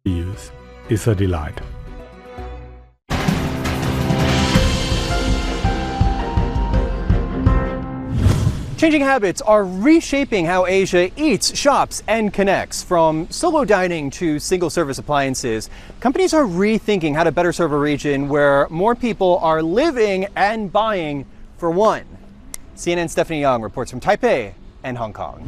use is a delight. Changing habits are reshaping how Asia eats, shops, and connects. From solo dining to single-service appliances, companies are rethinking how to better serve a region where more people are living and buying for one. CNN's Stephanie Young reports from Taipei and Hong Kong.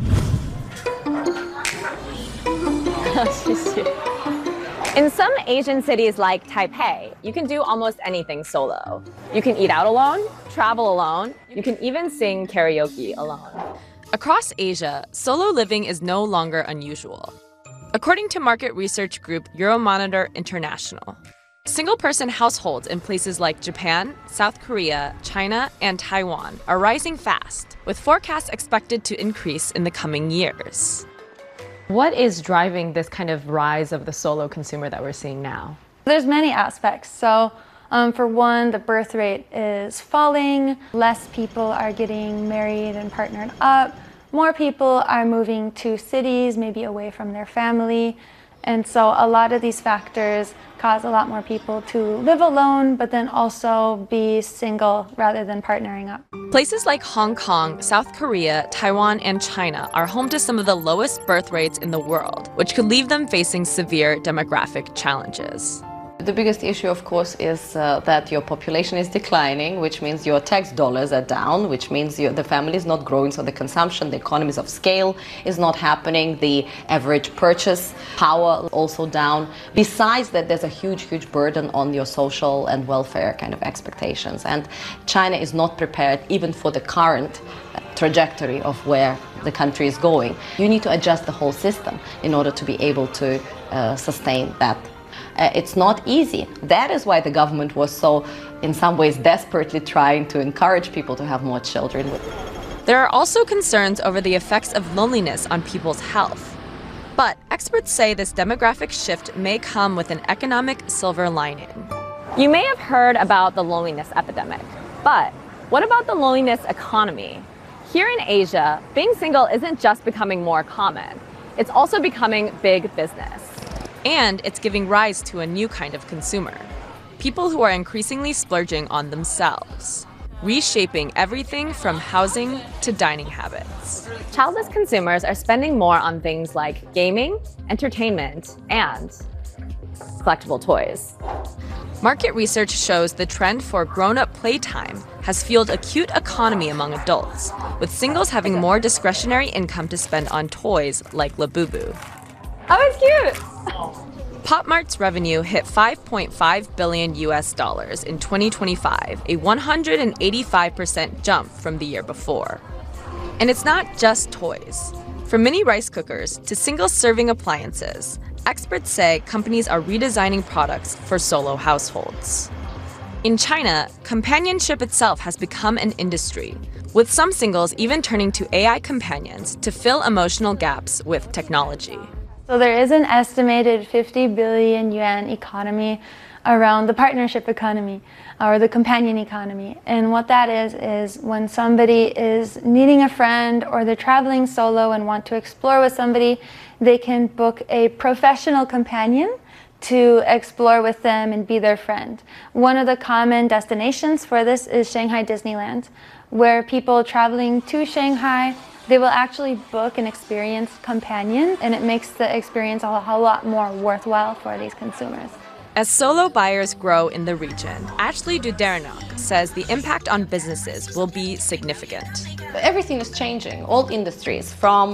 In some Asian cities like Taipei, you can do almost anything solo. You can eat out alone, travel alone, you can even sing karaoke alone. Across Asia, solo living is no longer unusual. According to market research group Euromonitor International, single-person households in places like Japan, South Korea, China, and Taiwan are rising fast, with forecasts expected to increase in the coming years. What is driving this kind of rise of the solo consumer that we're seeing now? There's many aspects. So for one, the birth rate is falling, less people are getting married and partnered up, more people are moving to cities, maybe away from their family. And so a lot of these factors cause a lot more people to live alone, but then also be single rather than partnering up. Places like Hong Kong, South Korea, Taiwan, and China are home to some of the lowest birth rates in the world, which could leave them facing severe demographic challenges. The biggest issue, of course, is that your population is declining, which means your tax dollars are down, which means the family is not growing, so the consumption, the economies of scale is not happening, the average purchase power also down. Besides that, there's a huge burden on your social and welfare kind of expectations. And China is not prepared even for the current trajectory of where the country is going. You need to adjust the whole system in order to be able to sustain that. It's not easy. That is why the government was so, in some ways, desperately trying to encourage people to have more children. There are also concerns over the effects of loneliness on people's health. But experts say this demographic shift may come with an economic silver lining. You may have heard about the loneliness epidemic, but what about the loneliness economy? Here in Asia, being single isn't just becoming more common, it's also becoming big business. And it's giving rise to a new kind of consumer. People who are increasingly splurging on themselves, reshaping everything from housing to dining habits. Childless consumers are spending more on things like gaming, entertainment, and collectible toys. Market research shows the trend for grown-up playtime has fueled a cute economy among adults, with singles having more discretionary income to spend on toys like Labubu. Oh, it's cute! Pop Mart's revenue hit $5.5 billion in 2025, a 185% jump from the year before. And it's not just toys. From mini rice cookers to single-serving appliances, experts say companies are redesigning products for solo households. In China, companionship itself has become an industry, with some singles even turning to AI companions to fill emotional gaps with technology. So there is an estimated 50 billion yuan economy around the partnership economy or the companion economy. And what that is when somebody is needing a friend or they're traveling solo and want to explore with somebody, they can book a professional companion to explore with them and be their friend. One of the common destinations for this is Shanghai Disneyland, where people traveling to Shanghai, they will actually book an experienced companion, and it makes the experience a whole lot more worthwhile for these consumers. As solo buyers grow in the region, Ashley Dudernok says the impact on businesses will be significant. Everything is changing, all industries, from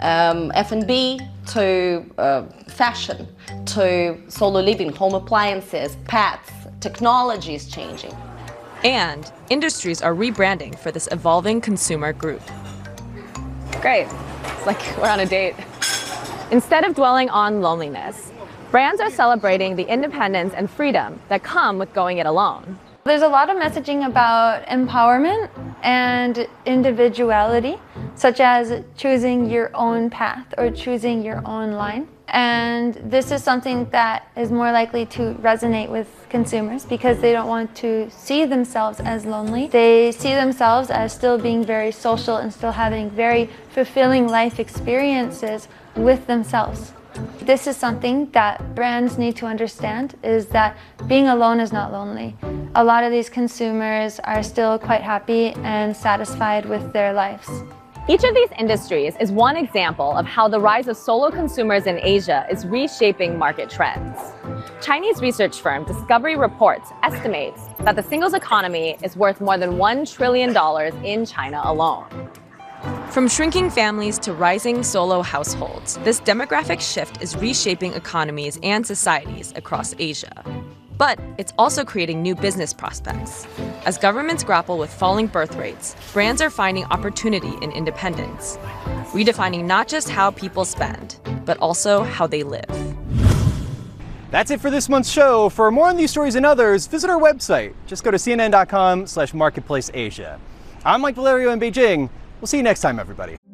F&B to fashion, to solo living, home appliances, pets, technology is changing. And industries are rebranding for this evolving consumer group. Great. It's like we're on a date. Instead of dwelling on loneliness, brands are celebrating the independence and freedom that come with going it alone. There's a lot of messaging about empowerment and individuality, such as choosing your own path or choosing your own line. And this is something that is more likely to resonate with consumers because they don't want to see themselves as lonely. They see themselves as still being very social and still having very fulfilling life experiences with themselves. This is something that brands need to understand, is that being alone is not lonely. A lot of these consumers are still quite happy and satisfied with their lives. Each of these industries is one example of how the rise of solo consumers in Asia is reshaping market trends. Chinese research firm Discovery Reports estimates that the singles economy is worth more than $1 trillion in China alone. From shrinking families to rising solo households, this demographic shift is reshaping economies and societies across Asia. But it's also creating new business prospects. As governments grapple with falling birth rates, brands are finding opportunity in independence, redefining not just how people spend, but also how they live. That's it for this month's show. For more on these stories and others, visit our website. Just go to cnn.com/marketplaceasia. I'm Mike Valerio in Beijing. We'll see you next time, everybody.